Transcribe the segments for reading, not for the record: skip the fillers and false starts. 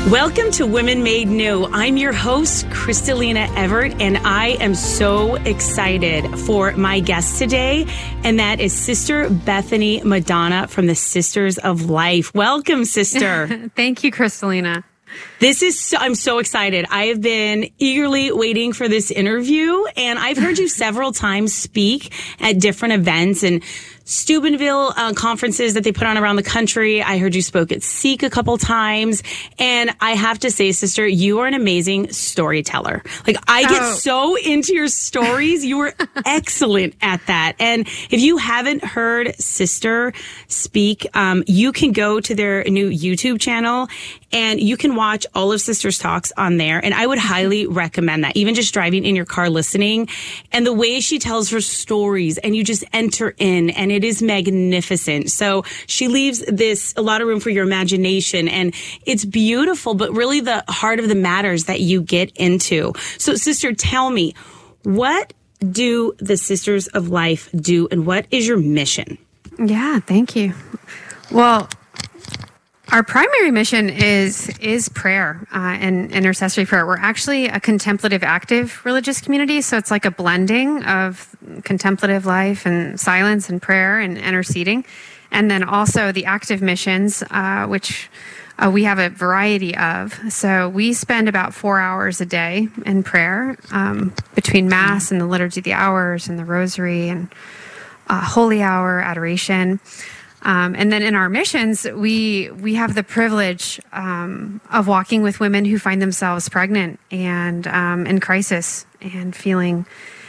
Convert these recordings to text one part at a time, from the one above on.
Welcome to Women Made New. I'm your host, Kristalina Everett, and I am so excited for my guest today, and that is Sister Bethany Madonna from the Sisters of Life. Welcome, sister. Thank you, Kristalina. I'm so excited. I have been eagerly waiting for this interview, and I've heard you several times speak at different events and Steubenville conferences that they put on around the country. I heard you spoke at Seek a couple times. And I have to say, sister, you are an amazing storyteller. Like, I get so into your stories. You are excellent at that. And if you haven't heard Sister speak, you can go to their new YouTube channel and you can watch all of Sister's talks on there. And I would highly recommend that, even just driving in your car listening. And the way she tells her stories, and you just enter in, and it is magnificent. So she leaves a lot of room for your imagination, and it's beautiful, but really the heart of the matters that you get into. So, sister, tell me, what do the Sisters of Life do, and what is your mission? Yeah, thank you. Well, our primary mission is prayer and intercessory prayer. We're actually a contemplative active religious community, so it's like a blending of contemplative life and silence and prayer and interceding. And then also the active missions, which we have a variety of. So we spend about 4 hours a day in prayer between Mass and the Liturgy of the Hours and the Rosary and Holy Hour, Adoration. And then in our missions, we have the privilege of walking with women who find themselves pregnant and in crisis and feeling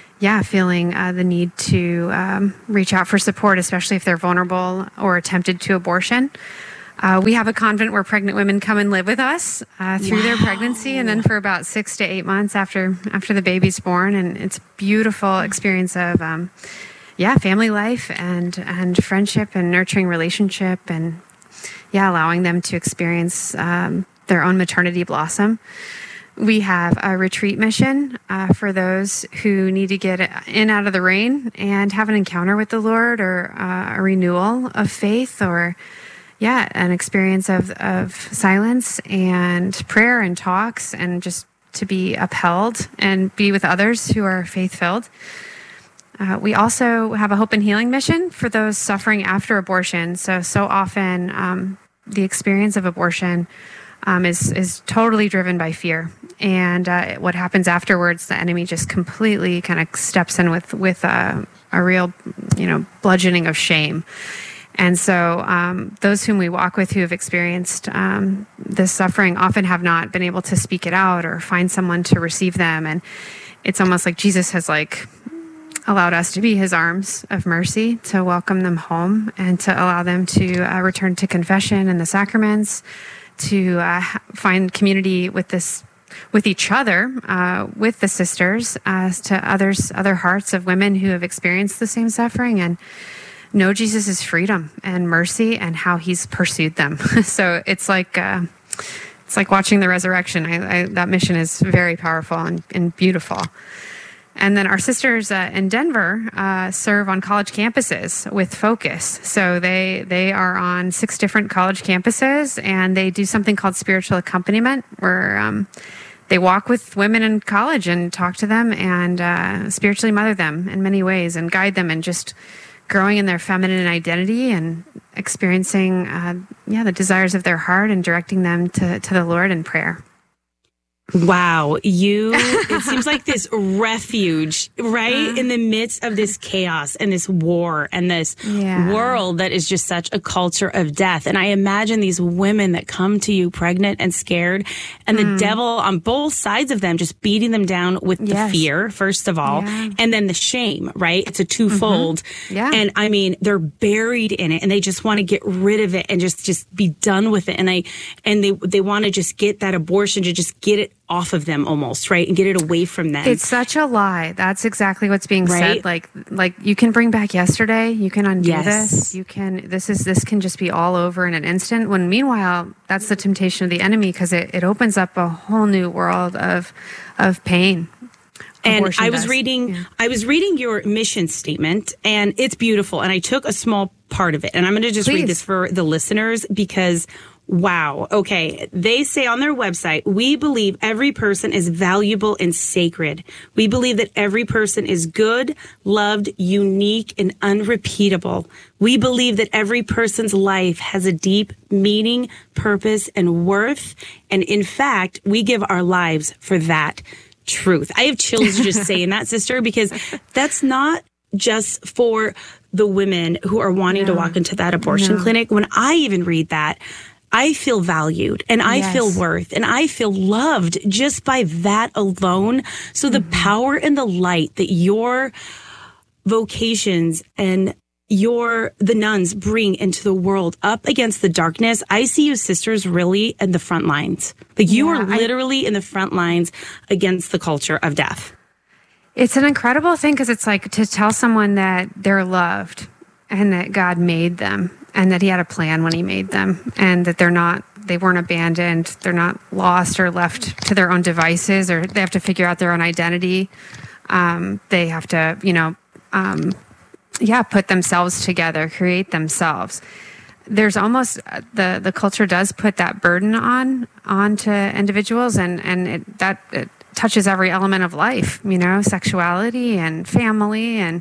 the need to reach out for support, especially if they're vulnerable or tempted to abortion. We have a convent where pregnant women come and live with us through their pregnancy, and then for about 6 to 8 months after the baby's born. And it's a beautiful experience of family life and friendship and nurturing relationship, and allowing them to experience their own maternity blossom. We have a retreat mission for those who need to get in out of the rain and have an encounter with the Lord, or a renewal of faith, or an experience of silence and prayer and talks, and just to be upheld and be with others who are faith-filled. We also have a hope and healing mission for those suffering after abortion. So often the experience of abortion is totally driven by fear. And what happens afterwards, the enemy just completely kind of steps in with a real, bludgeoning of shame. And so those whom we walk with who have experienced this suffering often have not been able to speak it out or find someone to receive them. And it's almost like Jesus has allowed us to be his arms of mercy to welcome them home and to allow them to return to confession and the sacraments, to find community with each other, with the sisters, as to other hearts of women who have experienced the same suffering, and know Jesus' freedom and mercy and how he's pursued them. So it's like watching the resurrection. That mission is very powerful and beautiful. And then our sisters in Denver serve on college campuses with Focus. So they are on 6 different college campuses, and they do something called spiritual accompaniment, where they walk with women in college and talk to them and spiritually mother them in many ways and guide them in just growing in their feminine identity and experiencing the desires of their heart and directing them to the Lord in prayer. Wow. It seems like this refuge, right? In the midst of this chaos and this war and this world that is just such a culture of death. And I imagine these women that come to you pregnant and scared, and the devil on both sides of them just beating them down with the fear, first of all, and then the shame, right? It's a twofold. Yeah. And I mean, they're buried in it and they just want to get rid of it and just be done with it. And they want to just get that abortion, to just get it off of them almost, right? And get it away from them. It's such a lie. That's exactly what's being said. Like you can bring back yesterday, you can undo this, this can just be all over in an instant. When meanwhile, that's the temptation of the enemy, because it opens up a whole new world of pain. And I was reading your mission statement, and it's beautiful. And I took a small part of it, and I'm going to just read this for the listeners, because Wow. Okay. They say on their website, we believe every person is valuable and sacred. We believe that every person is good, loved, unique, and unrepeatable. We believe that every person's life has a deep meaning, purpose, and worth. And in fact, we give our lives for that truth. I have chills just saying that, sister, because that's not just for the women who are wanting to walk into that abortion clinic. When I even read that, I feel valued and I feel worth and I feel loved just by that alone. So the power and the light that your vocations and the nuns bring into the world up against the darkness, I see you sisters really in the front lines. Like you are literally in the front lines against the culture of death. It's an incredible thing because it's like to tell someone that they're loved and that God made them and that he had a plan when he made them and that they weren't abandoned. They're not lost or left to their own devices, or they have to figure out their own identity. They have to, put themselves together, create themselves. There's almost the culture does put that burden onto individuals, and it touches every element of life, sexuality and family and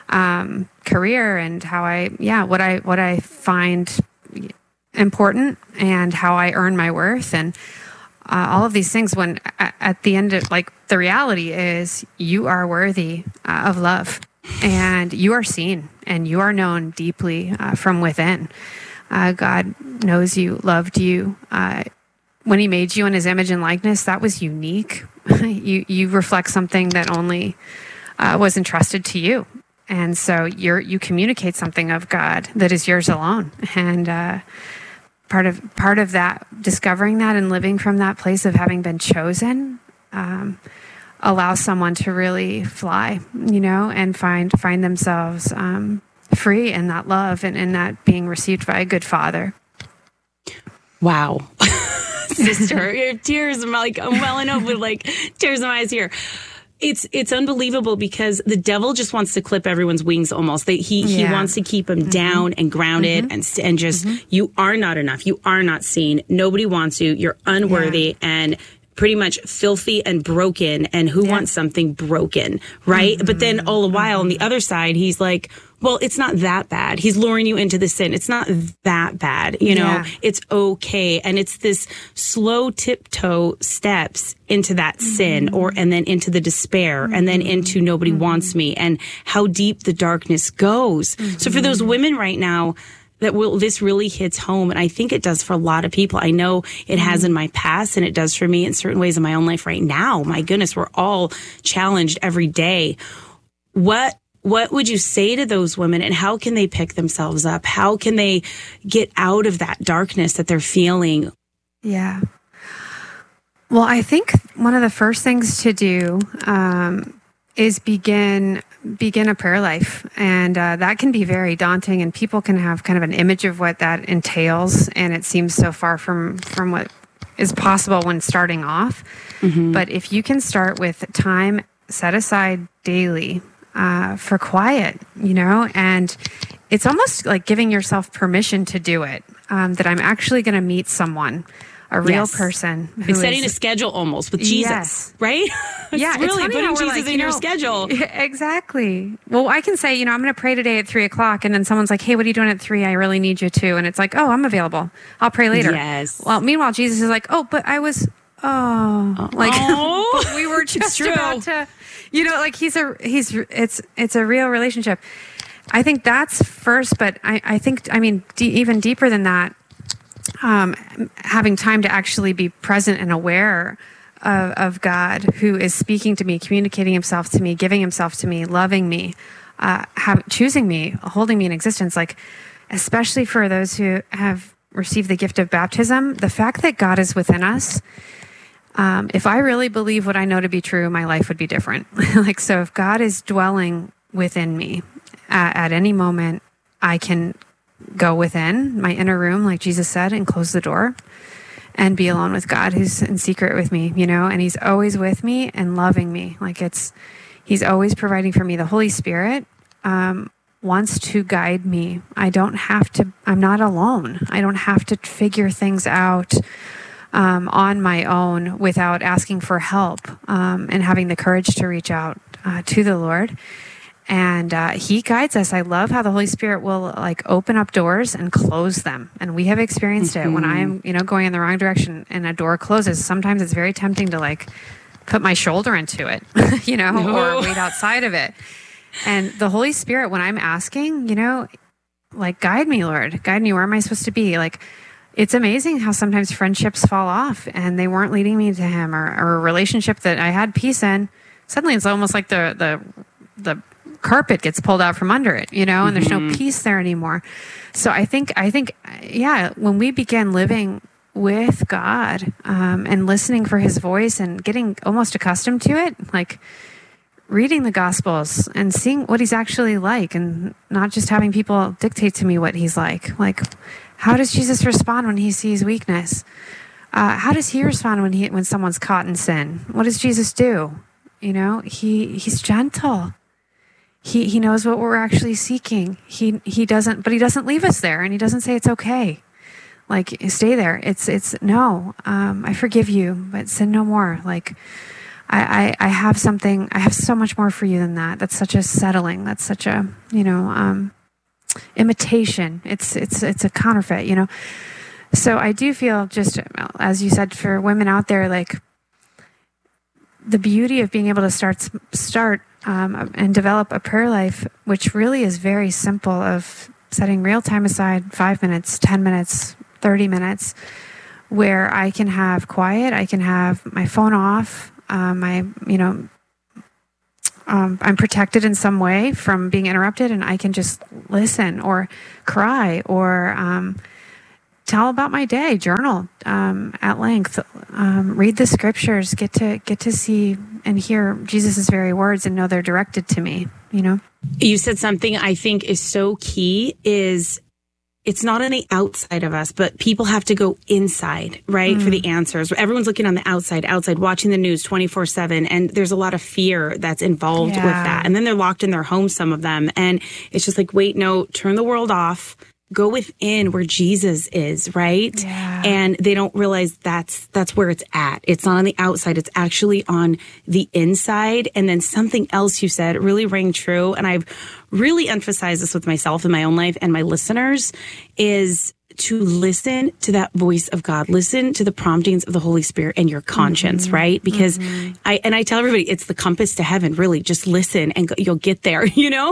career and what I find important and how I earn my worth and all of these things. When at the end of the reality is you are worthy of love and you are seen and you are known deeply from within. God knows you, loved you. When he made you in his image and likeness, that was unique. You reflect something that only was entrusted to you. And so you communicate something of God that is yours alone. And part of that, discovering that and living from that place of having been chosen, allows someone to really fly, and find themselves free in that love and in that being received by a good father. Wow. Sister, your tears, I'm welling up with tears in my eyes here. It's unbelievable because the devil just wants to clip everyone's wings almost. He wants to keep them down and grounded and just, you are not enough. You are not seen. Nobody wants you. You're unworthy and pretty much filthy and broken. And who wants something broken, right? But then all the while on the other side, he's like, well, it's not that bad. He's luring you into the sin. It's not that bad. It's okay. And it's this slow tiptoe steps into that sin and then into the despair and then into nobody wants me and how deep the darkness goes. So for those women right now, this really hits home. And I think it does for a lot of people. I know it has in my past and it does for me in certain ways in my own life right now. My goodness, we're all challenged every day. What would you say to those women and how can they pick themselves up? How can they get out of that darkness that they're feeling? Yeah. Well, I think one of the first things to do is begin a prayer life. And that can be very daunting and people can have kind of an image of what that entails. And it seems so far from what is possible when starting off. But if you can start with time set aside daily for quiet, and it's almost like giving yourself permission to do it, that I'm actually going to meet someone, a real person. It's setting a schedule almost with Jesus, right? It's really putting Jesus in your schedule. Exactly. Well, I can say, I'm going to pray today at 3:00 and then someone's like, hey, what are you doing at 3? I really need you to. And it's like, oh, I'm available. I'll pray later. Yes. Well, meanwhile, Jesus is like, oh, but I was, but we were just about to, it's a real relationship. I think that's first, but I think, even deeper than that, having time to actually be present and aware of God who is speaking to me, communicating himself to me, giving himself to me, loving me, choosing me, holding me in existence, especially for those who have received the gift of baptism, the fact that God is within us. If I really believe what I know to be true, my life would be different. So if God is dwelling within me at any moment, I can go within my inner room, like Jesus said, and close the door and be alone with God who's in secret with me, and he's always with me and loving me. He's always providing for me. The Holy Spirit wants to guide me. I'm not alone. I don't have to figure things out on my own without asking for help and having the courage to reach out to the Lord. And he guides us. I love how the Holy Spirit will like open up doors and close them. And we have experienced it when I'm, going in the wrong direction and a door closes. Sometimes it's very tempting to like put my shoulder into it, or wait outside of it. And the Holy Spirit, when I'm asking, like, guide me, Lord, guide me. Where am I supposed to be? Like, it's amazing how sometimes friendships fall off and they weren't leading me to him, or a relationship that I had peace in. Suddenly it's almost like the carpet gets pulled out from under it, and there's no peace there anymore. So I think, yeah, when we begin living with God and listening for his voice and getting almost accustomed to it, like reading the Gospels and seeing what he's actually like, and not just having people dictate to me what he's like how does Jesus respond when he sees weakness? How does he respond when someone's caught in sin? What does Jesus do? He's gentle. He knows what we're actually seeking. He doesn't leave us there, and he doesn't say it's okay. Like, stay there. It's no, I forgive you, but sin no more. Like, I have something, I have so much more for you than that. That's such a settling. That's such a, imitation. It's a counterfeit, So I do feel, just as you said, for women out there, like the beauty of being able to start and develop a prayer life, which really is very simple, of setting real time aside, 5 minutes, 10 minutes, 30 minutes, where I can have quiet. I can have my phone off. I'm protected in some way from being interrupted, and I can just listen or cry or tell about my day, journal at length, read the scriptures, get to see and hear Jesus' very words and know they're directed to me, You said something I think is so key, is it's not on the outside of us, but people have to go inside, right? For the answers. Everyone's looking on the outside, watching the news 24/7. And there's a lot of fear that's involved with that. And then they're locked in their homes, some of them. And it's just like, wait, no, turn the world off. Go within where Jesus is, right? Yeah. And they don't realize that's where it's at. It's not on the outside. It's actually on the inside. And then something else you said really rang true, and I've really emphasized this with myself in my own life and my listeners, is to listen to that voice of God. Listen to the promptings of the Holy Spirit and your conscience, right? Because I tell everybody, it's the compass to heaven, really. Just listen and you'll get there.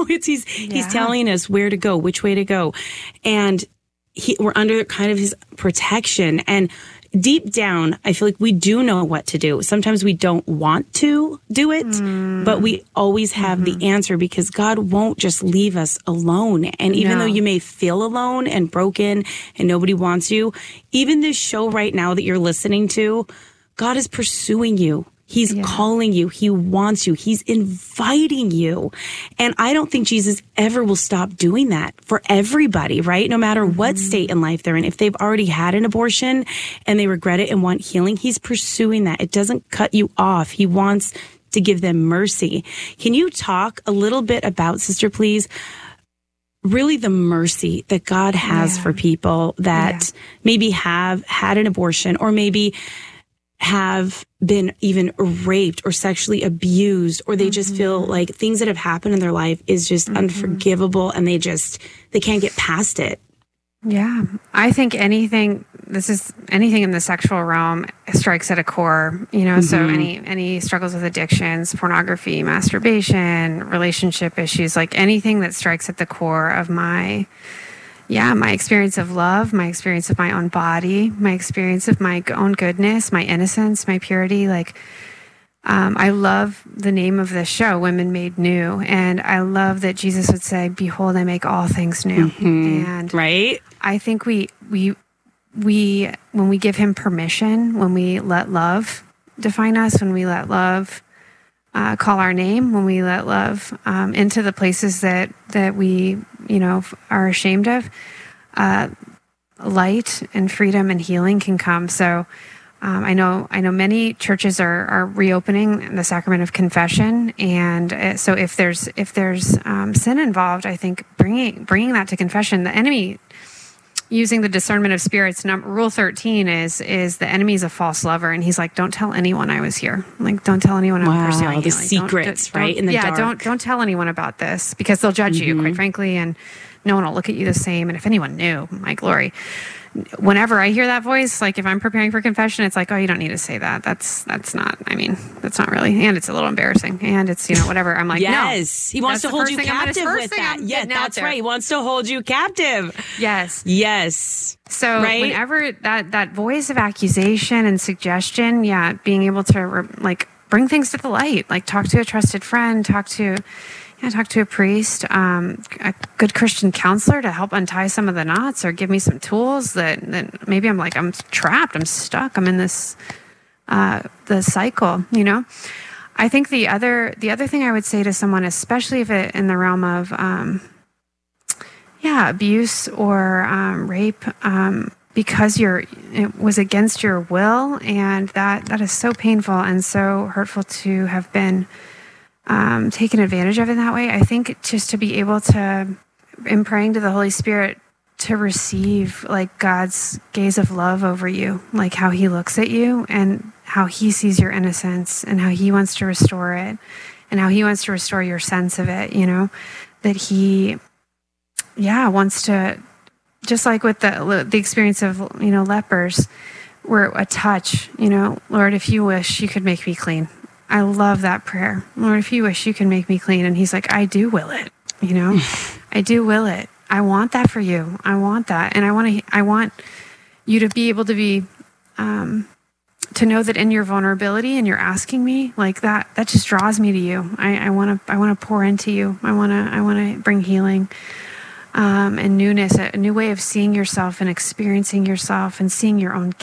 He's telling us where to go, which way to go. And we're under kind of his protection. And deep down, I feel like we do know what to do. Sometimes we don't want to do it, but we always have the answer, because God won't just leave us alone. And even though you may feel alone and broken and nobody wants you, even this show right now that you're listening to, God is pursuing you. He's calling you. He wants you. He's inviting you. And I don't think Jesus ever will stop doing that for everybody, right? No matter what state in life they're in. If they've already had an abortion and they regret it and want healing, he's pursuing that. It doesn't cut you off. He wants to give them mercy. Can you talk a little bit about, Sister, please, really the mercy that God has for people that maybe have had an abortion, or maybe have been even raped or sexually abused, or they just feel like things that have happened in their life is just unforgivable, and they can't get past it. Yeah. I think anything in the sexual realm strikes at a core, so any struggles with addictions, pornography, masturbation, relationship issues, like anything that strikes at the core of my experience of love, my experience of my own body, my experience of my own goodness, my innocence, my purity. Like, I love the name of this show, Women Made New. And I love that Jesus would say, behold, I make all things new. And right. I think we, when we give him permission, when we let love define us, when we let love call our name, when we let love into the places that we, are ashamed of, light and freedom and healing can come. So I know many churches are reopening the sacrament of confession, and so if there's sin involved, I think bringing that to confession, the enemy using the discernment of spirits. Rule 13 is the enemy's a false lover, and he's like, don't tell anyone I was here. Like, don't tell anyone I'm pursuing the you. Like, secrets, right? In the dark. Don't tell anyone about this, because they'll judge you, quite frankly, and no one will look at you the same. And if anyone knew, my glory. Whenever I hear that voice, like if I'm preparing for confession, it's like, oh, you don't need to say that. That's not really, and it's a little embarrassing, and it's, whatever. I'm like, yes, no, he wants to hold you captive with that. Yeah, that's right. He wants to hold you captive. Yes. So whenever that voice of accusation and suggestion, being able to bring things to the light, like talk to a trusted friend, talk to a priest, a good Christian counselor to help untie some of the knots, or give me some tools that maybe I'm trapped, I'm stuck, I'm in this the cycle. I think the other thing I would say to someone, especially if it in the realm of abuse or rape, because it was against your will, and that is so painful and so hurtful to have been taken advantage of in that way. I think just to be able to, in praying to the Holy Spirit, to receive like God's gaze of love over you, like how he looks at you and how he sees your innocence and how he wants to restore it and how he wants to restore your sense of it, that he, wants to, just like with the experience of, lepers, where a touch, Lord, if you wish, you could make me clean. I love that prayer. Lord, if you wish, you can make me clean. And he's like, I do will it, I do will it. I want that for you. I want that. And I want you to be able to be, to know that in your vulnerability and you're asking me like that just draws me to you. I want to pour into you. I want to bring healing, and newness, a new way of seeing yourself and experiencing yourself and seeing your own